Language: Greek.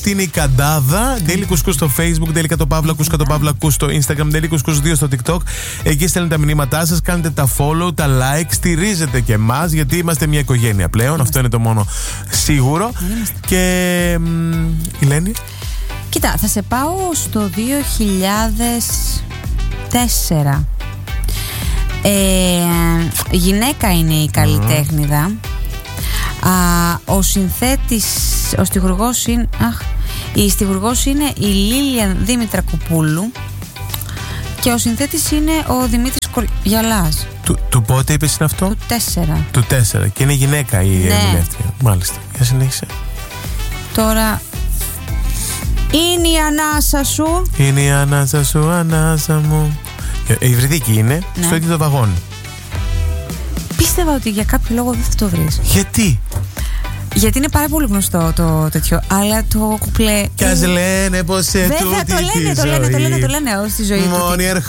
Αυτή είναι η Καντάδα. Daily Couscous στο Facebook, Daily Κατοπαύλα στο Instagram, Daily Couscous 2 στο TikTok. Εκεί στέλνετε τα μηνύματά σας, κάνετε τα follow, τα like, στηρίζετε και εμάς, γιατί είμαστε μια οικογένεια πλέον. Αυτό είναι το μόνο σίγουρο. Και Ηλένη. Κοίτα, θα σε πάω στο 2004. Γυναίκα είναι η καλλιτέχνηδα. Ο συνθέτης, ο στιχουργός είναι, η στιχουργός είναι η Λίλια Δήμητρα Κουπούλου και ο συνθέτης είναι ο Δημήτρης Κοριαλάς. Του πότε είπες είναι αυτό? Του 4. Του 4. Και είναι γυναίκα η ερμηνεύτρια. Μάλιστα. Για συνέχισε. Τώρα. Είναι η ανάσα σου. Είναι η ανάσα σου, ανάσα μου. Η Υβριδίκη είναι, στο ίδιο το βαγόνι. Πίστευα ότι για κάποιο λόγο δεν θα το βρεις. Γιατί? Γιατί είναι πάρα πολύ γνωστό το τέτοιο. Αλλά το κουπλέ. Κι ας λένε πως σε τούτη τη ζωή. Το λένε στη ζωή. Μόνοι